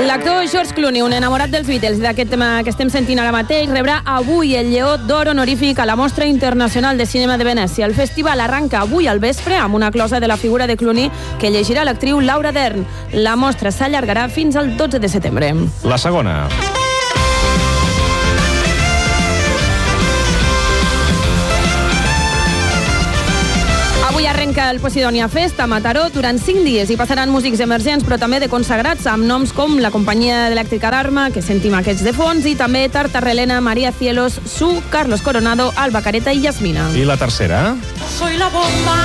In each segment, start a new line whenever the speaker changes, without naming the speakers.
L'actor George Clooney, un enamorat dels Beatles, d'aquest tema que estem sentint ara mateix, rebrà avui el Lleó d'Or honorífic a la Mostra Internacional de Cinema de Venècia. El festival arranca avui al vespre amb una closa de la figura de Clooney que llegirà l'actriu Laura Dern. La mostra s'allargarà fins al 12 de setembre.
La segona.
Avui arrenca el Posidonia Fest a Mataró durant 5 dies. Hi passaran músics emergents, però també de consagrats, amb noms com la companyia elèctrica d'Arma, que sentim aquests de fons, i també Tartarrelena, María Cielos, Su, Carlos Coronado, Alba Careta i Yasmina.
I la tercera?
Soy la bomba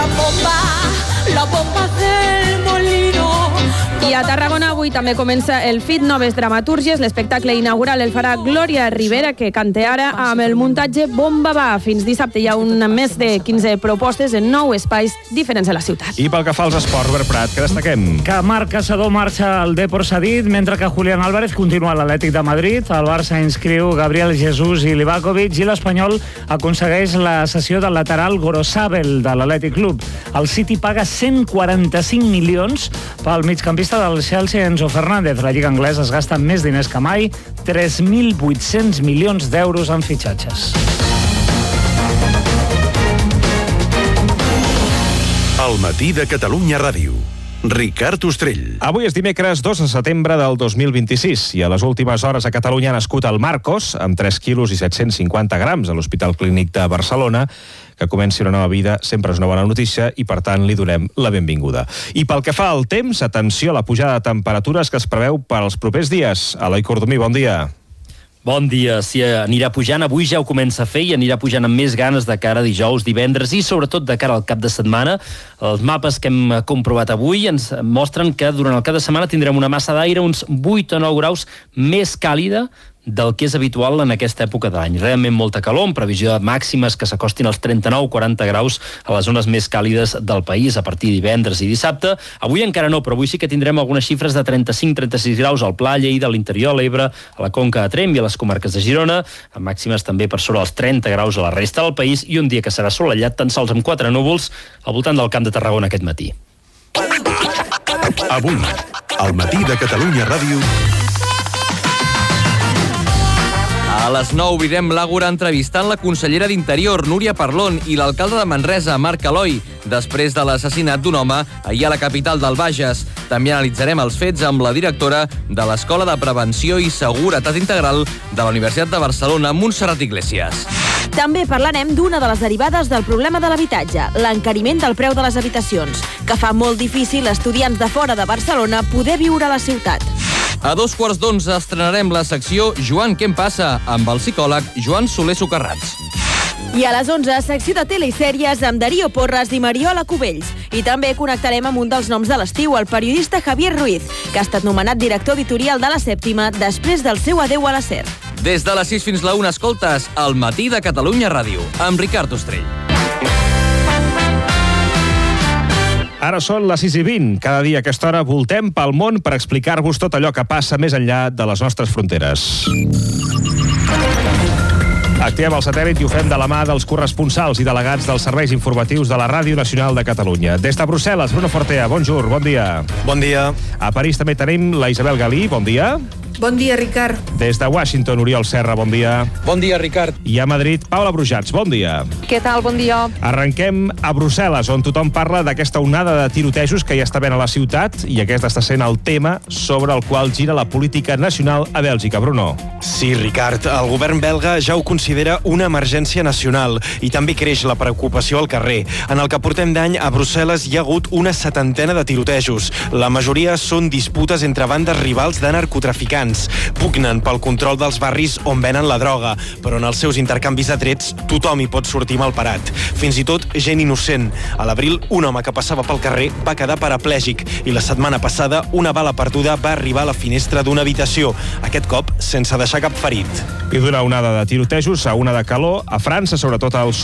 del molino.
I a Tarragona avui també comença el FIT Noves Dramatúrgies. L'espectacle inaugural el farà Glòria Rivera, que canta ara amb el muntatge Bomba Va. Fins dissabte hi ha més de 15 propostes en 9 espais diferents a la ciutat.
I pel que fa als esports, Robert Prat, que destaquem?
Que Marc Caçador marxa al Depor cedit, mentre que Julián Álvarez continua a l'Atlètic de Madrid. El Barça inscriu Gabriel Jesús i Livakovic i l'Espanyol aconsegueix la cessió del lateral Gorosabel de l'Atlètic Club. El City paga 145 milions pel migcampista del Chelsea, Enzo Fernández. La Lliga Anglesa es gasta més diners que mai, 3.800 milions d'euros en fitxatges.
El matí de Catalunya Ràdio. Ricard Ostrell.
Avui és dimecres 2 de setembre del 2026 i a les últimes hores a Catalunya ha nascut el Marcos, amb 3 quilos i 750 grams a l'Hospital Clínic de Barcelona. Que comenci una nova vida sempre és una bona notícia i, per tant, li donem la benvinguda. I pel que fa al temps, atenció a la pujada de temperatures que es preveu per als propers dies. Eloi Cordomí, bon dia.
Bon dia. Sí, anirà pujant. Avui ja ho comença a fer i anirà pujant amb més ganes de cara a dijous, divendres i sobretot de cara al cap de setmana. Els mapes que hem comprovat avui ens mostren que durant el cap de setmana tindrem una massa d'aire uns 8 o 9 graus més càlida del que és habitual en aquesta època de l'any. Realment molta calor, amb previsió de màximes que s'acostin als 39-40 graus a les zones més càlides del país a partir de divendres i dissabte. Avui encara no, però avui sí que tindrem algunes xifres de 35-36 graus al Pla, Lleida, a l'interior de l'Ebre, a la Conca de Tremp i a les comarques de Girona, amb màximes també per sobre els 30 graus a la resta del país i un dia que serà assolellat tan sols amb 4 núvols al voltant del Camp de Tarragona aquest matí.
Avui, al matí de Catalunya Ràdio.
A les 9 obrirem l'Àgora entrevistant la consellera d'Interior, Núria Parlon, i l'alcalde de Manresa, Marc Aloi, després de l'assassinat d'un home ahir a la capital del Bages. També analitzarem els fets amb la directora de l'Escola de Prevenció i Seguretat Integral de la Universitat de Barcelona, Montserrat Iglesias.
També parlarem d'una de les derivades del problema de l'habitatge, l'encariment del preu de les habitacions, que fa molt difícil a estudiants de fora de Barcelona poder viure a la ciutat.
A 2:15 estrenarem la secció Joan, què em passa? Amb el psicòleg Joan Soler Socarrats.
I a les 11, secció de tele i sèries amb Darío Porras i Mariola Cubells. I també connectarem amb un dels noms de l'estiu, el periodista Javier Ruiz, que ha estat nomenat director editorial de La Sèptima després del seu adeu a la SER.
Des de les 6 fins la 1 escoltes El matí de Catalunya Ràdio, amb Ricard Ostrell.
Ara són les 6:20. Cada dia a aquesta hora voltem pel món per explicar-vos tot allò que passa més enllà de les nostres fronteres. Activem el satèl·lit i ho fem de la mà dels corresponsals i delegats dels serveis informatius de la Ràdio Nacional de Catalunya. Des de Brussel·les, Bruno Fortea, bonjour, bon dia.
Bon dia.
A París també tenim la Isabel Galí, bon dia.
Bon dia, Ricard.
Des de Washington, Oriol Serra, bon dia.
Bon dia, Ricard.
I a Madrid, Paula Brujats, bon dia.
Què tal? Bon dia.
Arrenquem a Brussel·les, on tothom parla d'aquesta onada de tirotejos que ja està havent a la ciutat i aquest està sent el tema sobre el qual gira la política nacional a Bèlgica. Bruno.
Sí, Ricard, el govern belga ja ho considera una emergència nacional i també creix la preocupació al carrer. En el que portem d'any, a Brussel·les hi ha hagut una 70ena de tirotejos. La majoria són disputes entre bandes rivals de narcotraficants. Pugnen pel control dels barris on venen la droga, però en els seus intercanvis de trets tothom hi pot sortir malparat. Fins i tot gent innocent. A l'abril, un home que passava pel carrer va quedar paraplègic i la setmana passada una bala perduda va arribar a la finestra d'una habitació, aquest cop sense deixar cap ferit.
I d'una onada de tirotejos a una de calor, a França, sobretot al sud,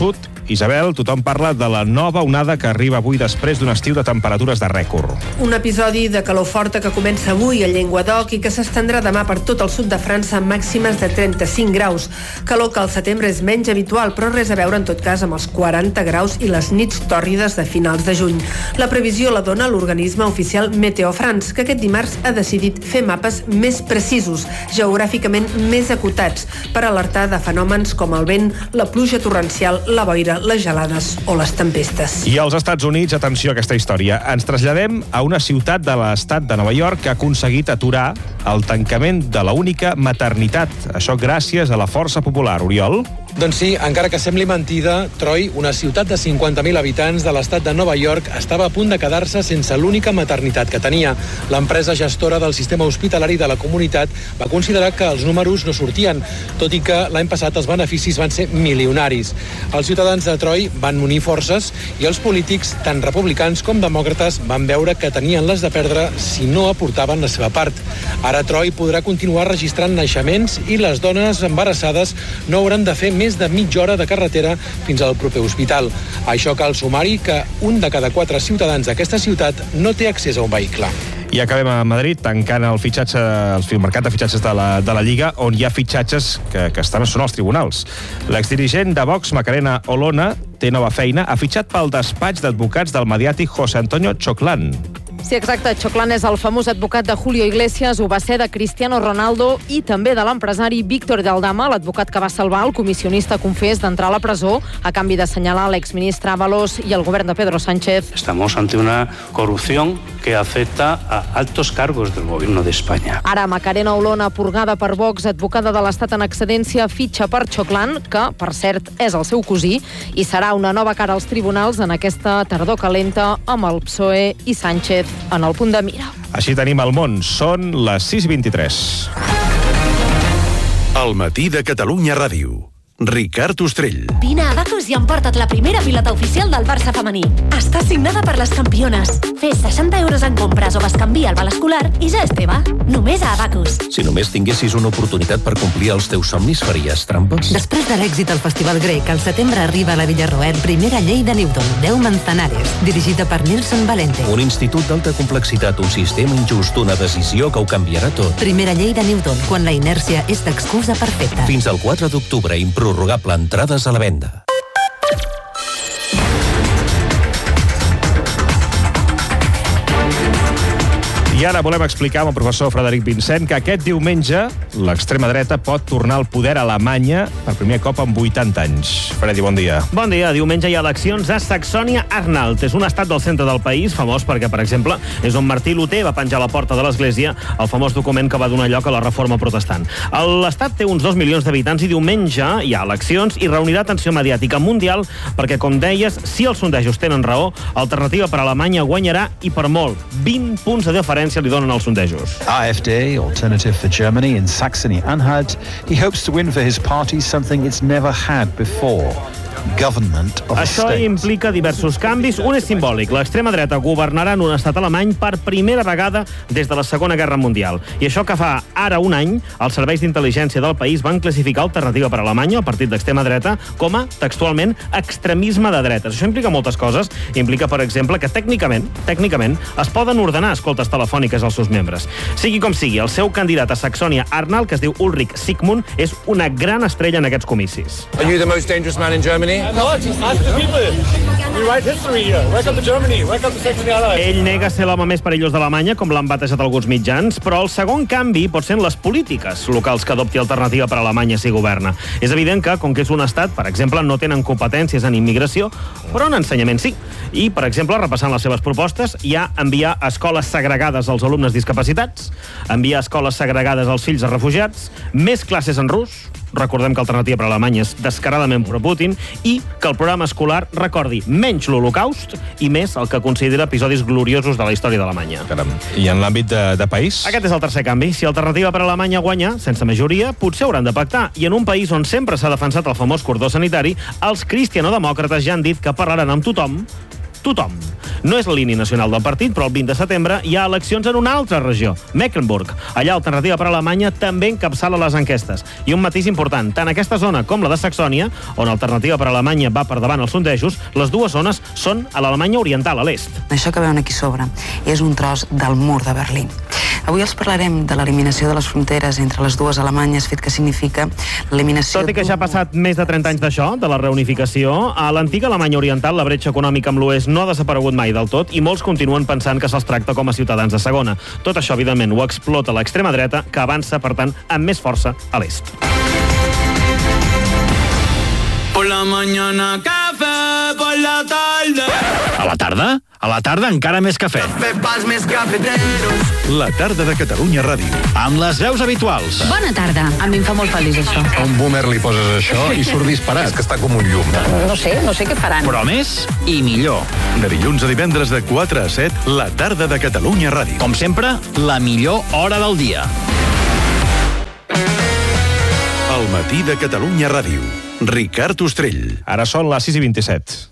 Isabel, tothom parla de la nova onada que arriba avui després d'un estiu de temperatures de rècord.
Un episodi de calor forta que comença avui a Llenguadoc i que s'estendrà demà per tot el sud de França amb màximes de 35 graus. Calor que al setembre és menys habitual, però res a veure en tot cas amb els 40 graus i les nits tòrrides de finals de juny. La previsió la dona l'organisme oficial Meteo France, que aquest dimarts ha decidit fer mapes més precisos, geogràficament més acotats, per alertar de fenòmens com el vent, la pluja torrencial, la boira, les gelades o les tempestes.
I als Estats Units, atenció a aquesta història, ens traslladem a una ciutat de l'estat de Nova York que ha aconseguit aturar el tancament de l'única maternitat. Això gràcies a la força popular. Oriol?
Doncs sí, encara que sembli mentida, Troy, una ciutat de 50.000 habitants de l'estat de Nova York, estava a punt de quedar-se sense l'única maternitat que tenia. L'empresa gestora del sistema hospitalari de la comunitat va considerar que els números no sortien, tot i que l'any passat els beneficis van ser milionaris. Els ciutadans de Troy van unir forces i els polítics, tant republicans com demòcrates, van veure que tenien les de perdre si no aportaven la seva part. Ara Troy podrà continuar registrant naixements i les dones embarassades no hauran de fer més de mitja hora de carretera fins al proper hospital. A això cal sumar-hi que un de cada 4 ciutadans d'aquesta ciutat no té accés a un vehicle.
I acabem a Madrid tancant el mercat de fitxatges de la Lliga, on hi ha fitxatges que estan són als tribunals. L'exdirigent de Vox, Macarena Olona, té nova feina, ha fitxat pel despatx d'advocats del mediàtic José Antonio Choclán.
Sí, exacte. Choclán és el famós advocat de Julio Iglesias, ho va ser de Cristiano Ronaldo i també de l'empresari Víctor de Aldama, l'advocat que va salvar el comissionista confés d'entrar a la presó a canvi d'assenyalar l'exministre Ábalos i el govern de Pedro Sánchez.
Estamos ante una corrupción que afecta a altos cargos del gobierno de España.
Ara, Macarena Olona, purgada per Vox, advocada de l'Estat en excedència, fitxa per Choclán, que, per cert, és el seu cosí, i serà una nova cara als tribunals en aquesta tardor calenta amb el PSOE i Sánchez en el punt de mira.
Així tenim el món. Són les 6:23.
El matí de Catalunya Ràdio. Ricard Ostrell.
Vine a Abacus i emporta't la primera pilota oficial del Barça femení. Està signada per les campiones. Fes 60 euros en compres o bescanvia el val escolar i ja és teva. Només a Abacus.
Si només tinguessis una oportunitat per complir els teus somnis, faries trampes?
Després de l'èxit al Festival Grec, al setembre arriba a la Villarroel primera llei de Newton, 10 Manzanares, dirigida per Nilson Valente.
Un institut d'alta complexitat, un sistema injust, una decisió que ho canviarà tot.
Primera llei de Newton, quan la inèrcia és l'excusa perfecta.
Fins al 4 d'octubre, improrrogable, entrades a la venda.
I ara volem explicar amb el professor Frederic Vincent que aquest diumenge l'extrema dreta pot tornar al poder a Alemanya per primer cop en 80 anys. Fredi, bon dia.
Bon dia. Diumenge hi ha eleccions a Saxònia-Anhalt. És un estat del centre del país, famós perquè, per exemple, és on Martí Luter va penjar a la porta de l'església el famós document que va donar lloc a la reforma protestant. L'estat té uns 2 milions d'habitants i diumenge hi ha eleccions i reunirà atenció mediàtica mundial perquè, com deies, si els sondejos tenen raó, Alternativa per Alemanya guanyarà i per molt. 20 punts de diferència li donen els sondejos.
AfD, Alternative for Germany in Saxony-Anhalt, he hopes to win for his party something it's never had before. Government of a
Això
state.
implica diversos canvis. Un és simbòlic. L'extrema dreta governarà en un estat alemany per primera vegada des de la Segona Guerra Mundial. I això que fa ara un any, els serveis d'intel·ligència del país van classificar Alternativa per Alemanya, el partit d'extrema dreta, com a, textualment, extremisme de dretes. Això implica moltes coses. Implica, per exemple, que tècnicament, es poden ordenar escoltes telefòniques als seus membres. Sigui com sigui, el seu candidat a Saxònia-Anhalt, que es diu Ulrich Sigmund, és una gran estrella en aquests comicis.
Are you the most dangerous man in Germany? No, ask the people. We write history here. Welcome to Germany. Welcome to Saxony-Anhalt.
Ell nega ser l'home més perillós d'Alemanya, com l'han batejat alguns mitjans, però el segon canvi pot ser en les polítiques locals que adopti Alternativa per Alemanya si governa. És evident que, com que és un estat, per exemple, no tenen competències en immigració, però en ensenyament sí. I, per exemple, repassant les seves propostes, hi ha enviar escoles segregades als alumnes discapacitats, enviar escoles segregades als fills de refugiats, més classes en rus, recordem que Alternativa per Alemanya és descaradament pro-Putin, i que el programa escolar recordi menys l'Holocaust i més el que considera episodis gloriosos de la història d'Alemanya.
Caram. I en l'àmbit de país?
Aquest és el tercer canvi. Si Alternativa per Alemanya guanya, sense majoria, potser hauran de pactar. I en un país on sempre s'ha defensat el famós cordó sanitari, els cristianodemòcrates ja han dit que parlaran amb tothom tothom. No és la línia nacional del partit, però el 20 de setembre hi ha eleccions en una altra regió, Mecklenburg. Allà Alternativa per Alemanya també encapçala les enquestes. I un matís important, tant aquesta zona com la de Saxònia, on Alternativa per Alemanya va per davant els sondejos, les dues zones són a l'Alemanya oriental, a l'est.
Això que veuen aquí sobre és un tros del mur de Berlín. Avui els parlarem de l'eliminació de les fronteres entre les dues Alemanyes, fet que significa l'eliminació...
Tot i que ja ha passat més de 30 anys d'això, de la reunificació, a l'antiga Alemanya oriental la bretxa econòmica amb l'oest no ha desaparegut mai del tot i molts continuen pensant que se'ls tracta com a ciutadans de segona. Tot això, evidentment, ho explota l'extrema dreta, que avança, per tant, amb més força a l'est.
Por la mañana café, por la tarde.
A la tarda? A la tarda encara més cafè.
Café pels més cafeteros.
La tarda de Catalunya Ràdio.
Amb les veus habituals.
Bona tarda. A mi em fa molt feliç, això.
A un boomer li poses això i surt disparat.
És que està com un llum.
No sé què faran.
Però més i millor.
De dilluns a divendres de 4 a 7, la tarda de Catalunya Ràdio.
Com sempre, la millor hora del dia.
El matí de Catalunya Ràdio. Ricard Ostrell.
Ara són les 6:27.